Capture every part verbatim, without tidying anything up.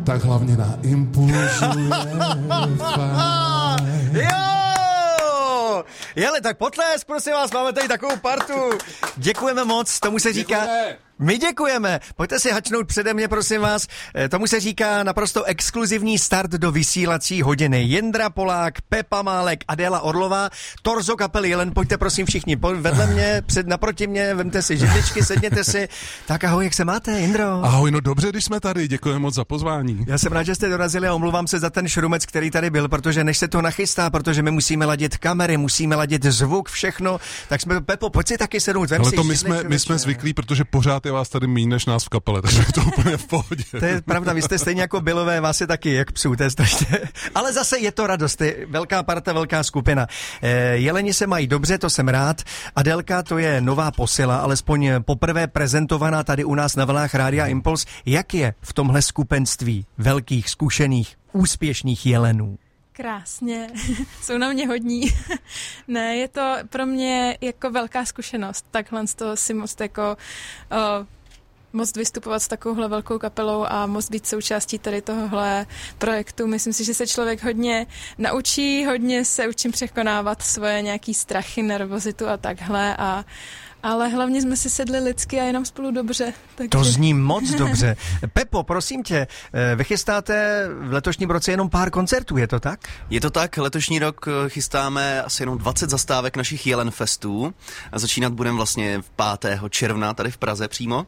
tak hlavně na Impulzu je fajn. Jo! Jele, tak potles, prosím vás, máme tady takovou partu. Děkujeme moc, tomu se říká... Děkujeme. My děkujeme. Pojďte si hačnout přede mě, prosím vás. Tomu se říká naprosto exkluzivní start do vysílací hodiny. Jindra Polák, Pepa Málek, Adéla Orlová, torzo kapely Jelen. Pojďte prosím všichni vedle mě, před naproti mě, vemte si židličky, sedněte si. Tak ahoj, jak se máte, Jindro? Ahoj, no dobře, když jsme tady. Děkujeme moc za pozvání. Já jsem rád, že jste dorazili a omluvám se za ten šrumec, který tady byl, protože než se to nachystá, protože my musíme ladit kamery, musíme ladit zvuk, všechno. Tak jsme, Pepo, pojď si taky sednout. Ale to my jsme, my jsme zvyklí, protože pořád je vás tady méně než nás v kapele, takže je to úplně v pohodě. To je pravda, vy jste stejně jako Bylové, vás je taky jak psů, to je strašně. Ale zase je to radost, je velká parta, velká skupina. Jeleni se mají dobře, to jsem rád. Adélka, to je nová posila, alespoň poprvé prezentovaná tady u nás na vlnách Rádia Impuls. Jak je v tomhle skupenství velkých, zkušených, úspěšných jelenů? Krásně, jsou na mě hodní. Ne, je to pro mě jako velká zkušenost, takhle to si moc jako uh, moc vystupovat s takovouhle velkou kapelou a moc být součástí tady tohohle projektu. Myslím si, že se člověk hodně naučí, hodně se učím překonávat svoje nějaký strachy, nervozitu a takhle a ale hlavně jsme si sedli lidsky a jenom spolu dobře. Takže... To zní moc dobře. Pepo, prosím tě, vy chystáte v letošním roce jenom pár koncertů, je to tak? Je to tak, letošní rok chystáme asi jenom dvacet zastávek našich Jelen Festů a začínat budeme vlastně pátého června tady v Praze přímo.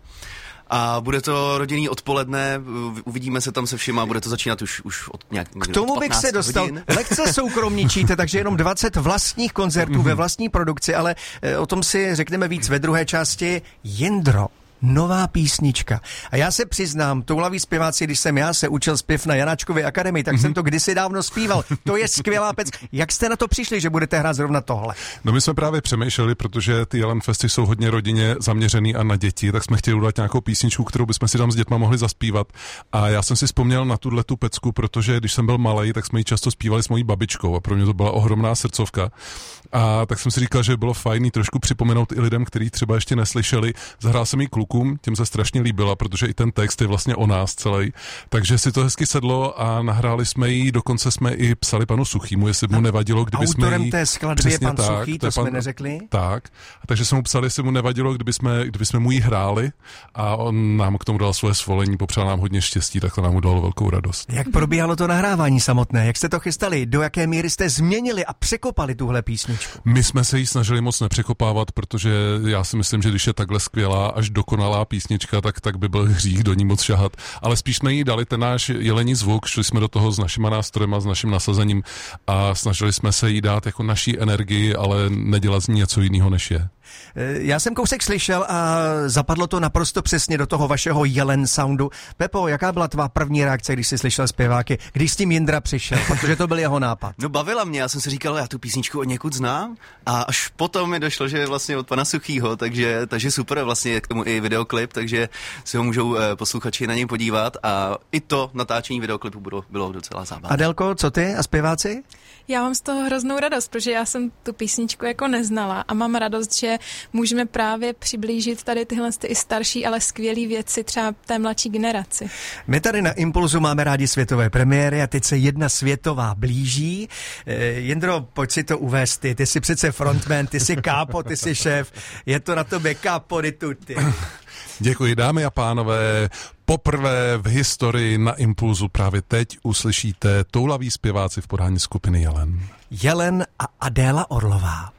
A bude to rodinný odpoledne, uvidíme se tam se všima, bude to začínat už, už od nějak K tomu bych se dostal. Hodin. Lehce soukromničíte, takže jenom dvacet vlastních koncertů mm-hmm. ve vlastní produkci, ale o tom si řekneme víc ve druhé části. Jindro, nová písnička. A já se přiznám, touhlaví zpěváci, když jsem já se učil zpěv na Janáčkově akademii, tak mm-hmm. jsem to kdysi dávno zpíval. To je skvělá pec. Jak jste na to přišli, že budete hrát zrovna tohle? No my jsme právě přemýšleli, protože ty Jelen Festy jsou hodně rodině zaměřený a na děti, tak jsme chtěli udělat nějakou písničku, kterou bychom si tam s dětma mohli zaspívat. A já jsem si vzpomněl na tuhle tu pecku, protože když jsem byl malej, tak jsme ji často zpívali s mojí babičkou a pro mě to byla ohromná srdcovka. A tak jsem si říkal, že bylo fajný trošku připomenout i lidem, kteří třeba ještě neslyšeli. Zahrál jsem ji klukům, těm se strašně líbila, protože i ten text je vlastně o nás celý. Takže si to hezky sedlo a nahráli jsme ji, dokonce jsme i psali panu Suchýmu, jestli mu nevadilo, kdyby jsme Autorem té skladby je pan tak, Suchý, to, to jsme pan, neřekli? Tak, a takže jsme mu psali, jestli mu nevadilo, kdyby jsme, kdyby jsme mu ji hráli a on nám k tomu dal svoje svolení, popřál nám hodně štěstí, tak to nám udalo velkou radost. Jak probíhalo to nahrávání samotné? Jak jste to chystali? Do jaké míry jste změnili a překopali tuhle písničku? My jsme se jí snažili moc nepřekopávat, protože já si myslím, že když je takhle skvělá až dokonalá písnička, tak, tak by byl hřích do ní moc šahat. Ale spíš jsme jí dali ten náš jelení zvuk, šli jsme do toho s našima nástrojema, s naším nasazením a snažili jsme se jí dát jako naší energii, ale nedělat z ní něco jiného, než je. Já jsem kousek slyšel a zapadlo to naprosto přesně do toho vašeho Jelen soundu. Pepo, jaká byla tvá první reakce, když jsi slyšel zpěváky, když s tím Jindra přišel, protože to byl jeho nápad? No bavila mě, já jsem si říkal, já tu písničku od někud znám a až potom mi došlo, že je vlastně od pana Suchýho, takže, takže super, vlastně k tomu i videoklip, takže si ho můžou posluchači na něj podívat a i to natáčení videoklipu bylo, bylo docela zábavné. Adélko, co ty a zpěváci? Já mám z toho hroznou radost, protože já jsem tu písničku jako neznala a mám radost, že můžeme právě přiblížit tady tyhle ty i starší, ale skvělý věci třeba té mladší generaci. My tady na Impulzu máme rádi světové premiéry a teď se jedna světová blíží. Jindro, pojď si to uvést ty, ty jsi přece frontman, ty jsi kápo, ty jsi šéf, je to na tobě capo di tutti. Děkuji, dámy a pánové. Poprvé v historii na Impulzu právě teď uslyšíte toulaví zpěváci v podání skupiny Jelen. Jelen a Adéla Orlová.